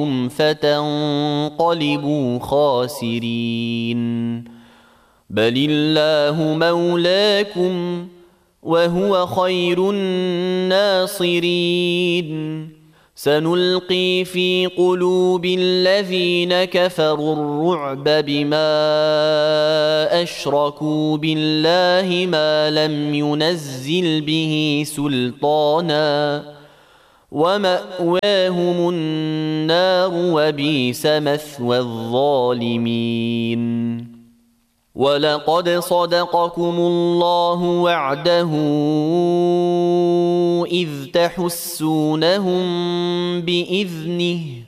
فتنقلبوا خاسرين بل الله مولاكم وهو خير الناصرين سنلقي في قلوب الذين كفروا الرعب بما أشركوا بالله ما لم ينزل به سلطانا ومأواهم النار وبئس مثوى الظالمين ولقد صدقكم الله وعده إذ تحسونهم بإذنه